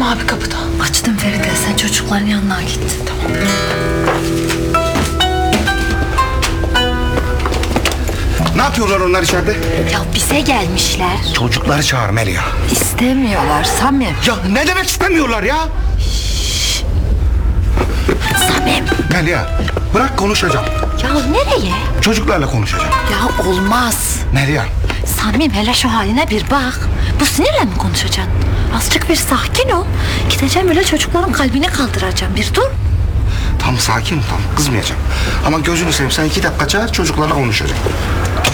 abi kapıda. Açtım Feride, sen çocukların yanına git. Tamam. Ne yapıyorlar onlar içeride? Ya bize gelmişler. Çocukları çağır Melia. İstemiyorlar Samim. Ya ne demek istemiyorlar ya? Samim. Melia bırak konuşacağım. Ya nereye? Çocuklarla konuşacağım. Ya olmaz. Melia. Samim hele şu haline bir bak. Bu sinirle mi konuşacaksın? Azıcık bir sakin ol. Gideceğim öyle çocukların kalbini kaldıracağım. Bir dur. Tam sakin, tam kızmayacağım. Ama gözünü seveyim, sen 2 dakika çağır, çocuklarla konuşacağım.